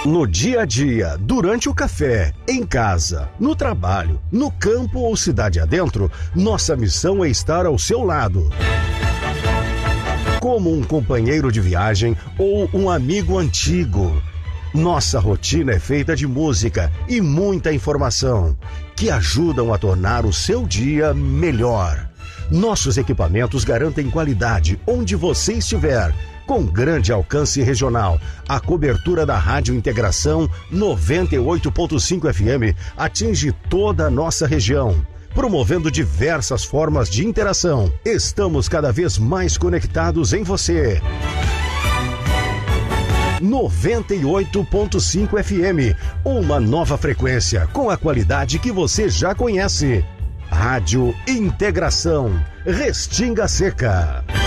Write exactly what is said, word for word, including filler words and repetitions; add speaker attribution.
Speaker 1: No dia a dia, durante o café, em casa, no trabalho, no campo ou cidade adentro, nossa missão é estar ao seu lado. Como um companheiro de viagem ou um amigo antigo. Nossa rotina é feita de música e muita informação que ajudam a tornar o seu dia melhor. Nossos equipamentos garantem qualidade onde você estiver. Com grande alcance regional, a cobertura da Rádio Integração noventa e oito ponto cinco F M atinge toda a nossa região, promovendo diversas formas de interação. Estamos cada vez mais conectados em você. noventa e oito ponto cinco F M, uma nova frequência com a qualidade que você já conhece. Rádio Integração, Restinga Seca.